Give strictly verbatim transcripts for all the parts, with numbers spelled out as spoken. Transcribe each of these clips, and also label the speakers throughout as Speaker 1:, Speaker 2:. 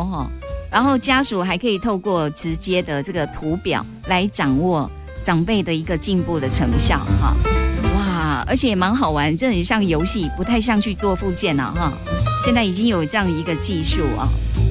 Speaker 1: 哈，然后家属还可以透过直接的这个图表来掌握长辈的一个进步的成效哈。哇，而且也蛮好玩，这很像游戏，不太像去做复健啊哈。现在已经有这样一个技术啊。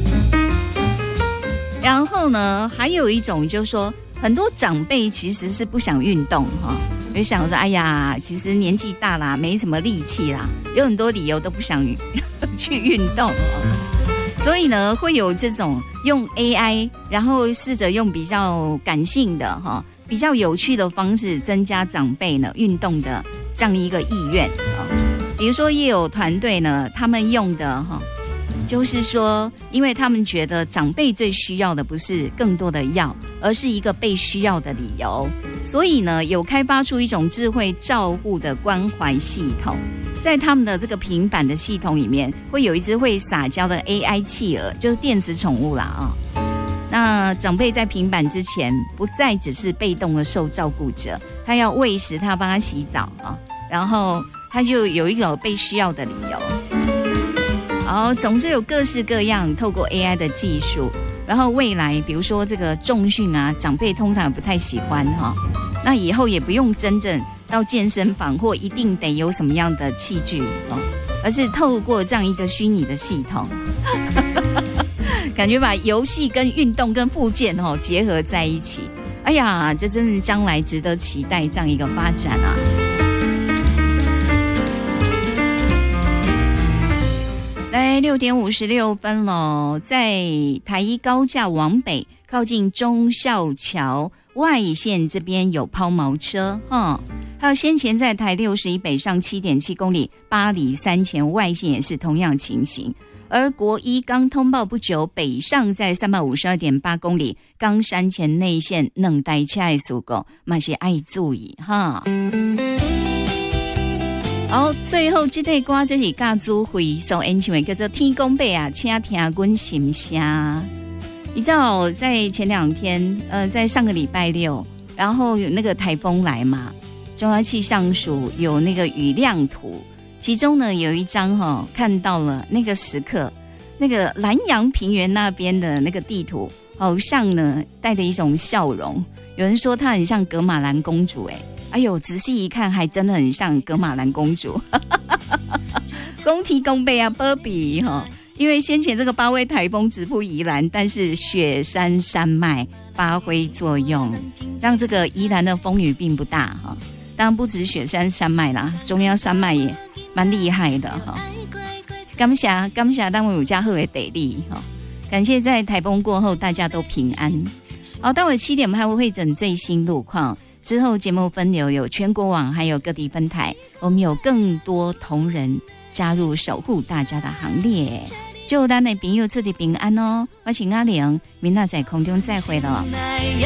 Speaker 1: 然后呢，还有一种就是说，很多长辈其实是不想运动哈，就想说，哎呀，其实年纪大啦，没什么力气啦，有很多理由都不想去运动哦。所以呢，会有这种用 A I， 然后试着用比较感性的哈、比较有趣的方式，增加长辈呢运动的这样一个意愿啊。比如说，也有团队呢，他们用的哈。就是说，因为他们觉得长辈最需要的不是更多的药，而是一个被需要的理由，所以呢，有开发出一种智慧照护的关怀系统，在他们的这个平板的系统里面，会有一只会撒娇的 A I 企鹅，就是电子宠物啦啊、哦。那长辈在平板之前，不再只是被动的受照顾者，他要喂食他，帮他洗澡啊，然后他就有一个被需要的理由。好，总之有各式各样透过 A I 的技术，然后未来比如说这个重训啊，长辈通常也不太喜欢哈，那以后也不用真正到健身房或一定得有什么样的器具哦，而是透过这样一个虚拟的系统，感觉把游戏跟运动跟复健哦结合在一起，哎呀，这真是将来值得期待这样一个发展啊。来六点五十六分了，在台一高架往北，靠近忠孝桥外线这边有抛锚车哈，还有先前在台六十一北上 七点七公里，八里三前外线也是同样情形。而国一刚通报不久，北上在 三百五十二点八公里，冈山前内线两台车的事故，嘛是爱注意哈。好，最后这首歌这是教主会所演唱的，叫做《天公伯啊，请听阮心声》。你知道，在前两天，呃，在上个礼拜六，然后有那个台风来嘛，中央气象署有那个雨量图，其中呢有一张哈、哦，看到了那个时刻，那个南洋平原那边的那个地图，好像呢带着一种笑容。有人说她很像噶玛兰公主，哎。哎呦，仔细一看，还真的很像噶玛兰公主。公提公贝啊，波比哈，因为先前这个八位台风直扑宜兰，但是雪山山脉发挥作用，让这个宜兰的风雨并不大哈。当然不止雪山山脉啦，中央山脉也蛮厉害的哈。感谢感谢单位有加贺的得力哈，感谢在台风过后大家都平安。好，到了七点，我们还会会诊最新路况。之后节目分流有全国网，还有各地分台，我们有更多同仁加入守护大家的行列。祝咱的朋友出入平安哦！我是阿玲，明仔在空中再会了。